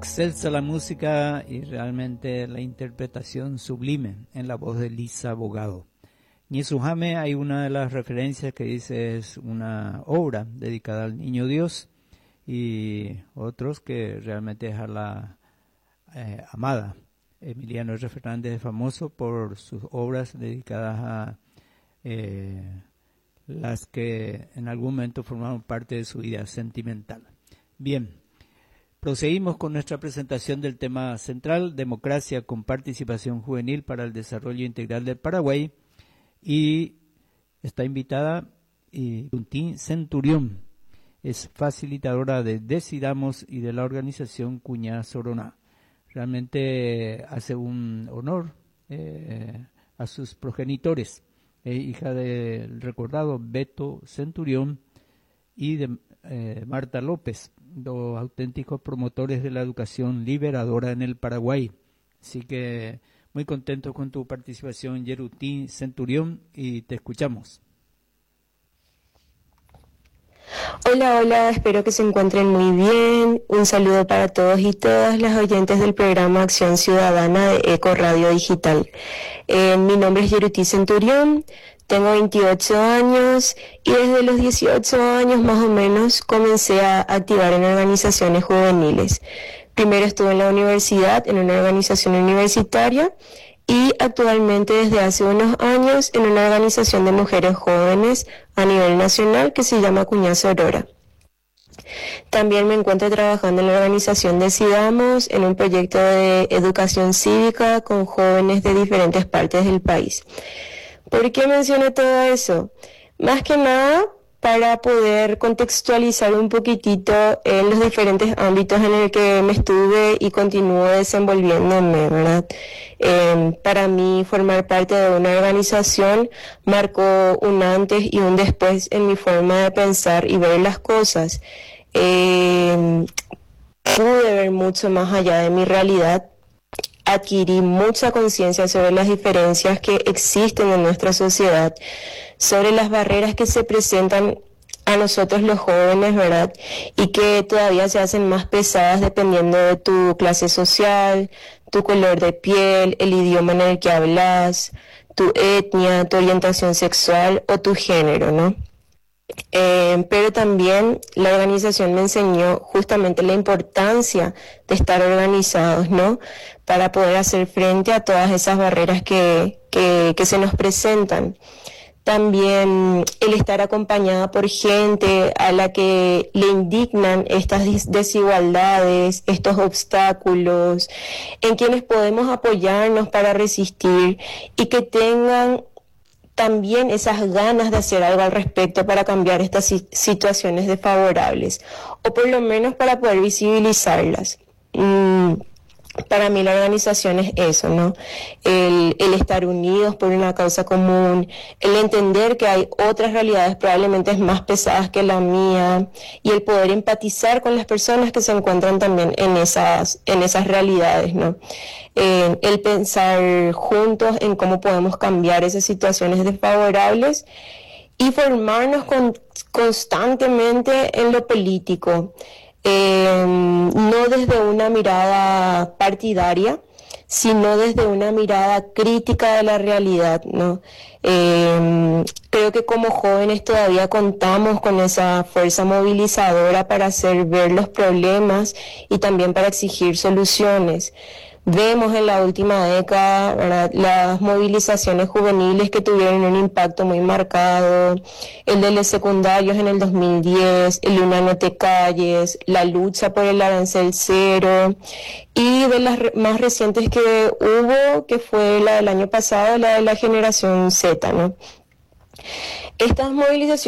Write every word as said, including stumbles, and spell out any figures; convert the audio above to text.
Excelsa la música y realmente la interpretación sublime en la voz de Lisa Bogado. Nisuhame, hay una de las referencias que dice es una obra dedicada al Niño Dios, y otros que realmente es a la eh, amada. Emiliano R. Fernández es famoso por sus obras dedicadas a eh, las que en algún momento formaron parte de su vida sentimental. Bien, proseguimos con nuestra presentación del tema central, democracia con participación juvenil para el desarrollo integral del Paraguay, y está invitada Yerutín Centurión, es facilitadora de Decidamos y de la organización Cuñá Soroná. Realmente hace un honor eh, a sus progenitores, eh, hija del recordado Beto Centurión y de eh, Marta López, los auténticos promotores de la educación liberadora en el Paraguay. Así que muy contento con tu participación, Yerutín Centurión, y te escuchamos. Hola, hola, espero que se encuentren muy bien. Un saludo para todos y todas las oyentes del programa Acción Ciudadana de Eco Radio Digital. Eh, mi nombre es Yerutín Centurión, tengo veintiocho años y desde los dieciocho años más o menos comencé a activar en organizaciones juveniles. Primero estuve en la universidad, en una organización universitaria, y actualmente desde hace unos años en una organización de mujeres jóvenes a nivel nacional que se llama Cuñá Sorora. También me encuentro trabajando en la organización Decidamos, en un proyecto de educación cívica con jóvenes de diferentes partes del país. ¿Por qué menciono todo eso? Más que nada para poder contextualizar un poquitito en los diferentes ámbitos en el que me estuve y continúo desenvolviéndome, ¿verdad? Eh, para mí formar parte de una organización marcó un antes y un después en mi forma de pensar y ver las cosas. Eh, pude ver mucho más allá de mi realidad, adquirí mucha conciencia sobre las diferencias que existen en nuestra sociedad, sobre las barreras que se presentan a nosotros los jóvenes, ¿verdad? Y que todavía se hacen más pesadas dependiendo de tu clase social, tu color de piel, el idioma en el que hablas, tu etnia, tu orientación sexual o tu género, ¿no? Eh, pero también la organización me enseñó justamente la importancia de estar organizados, ¿no? Para poder hacer frente a todas esas barreras que, que, que se nos presentan. También el estar acompañada por gente a la que le indignan estas desigualdades, estos obstáculos, en quienes podemos apoyarnos para resistir y que tengan también esas ganas de hacer algo al respecto para cambiar estas situaciones desfavorables, o por lo menos para poder visibilizarlas. Mm, para mí la organización es eso, ¿no? El, el estar unidos por una causa común, el entender que hay otras realidades probablemente más pesadas que la mía, y el poder empatizar con las personas que se encuentran también en esas, en esas realidades, ¿no? Eh, el pensar juntos en cómo podemos cambiar esas situaciones desfavorables y formarnos con, constantemente en lo político. Eh, no desde una mirada partidaria, sino desde una mirada crítica de la realidad, ¿no? Eh, creo que como jóvenes todavía contamos con esa fuerza movilizadora para hacer ver los problemas y también para exigir soluciones. Vemos en la última década, ¿verdad?, las movilizaciones juveniles que tuvieron un impacto muy marcado, el de los secundarios en el dos mil diez, el Una No Te Calles, la lucha por el arancel cero, y de las más recientes que hubo, que fue la del año pasado, la de la generación Z, ¿no? Estas movilizaciones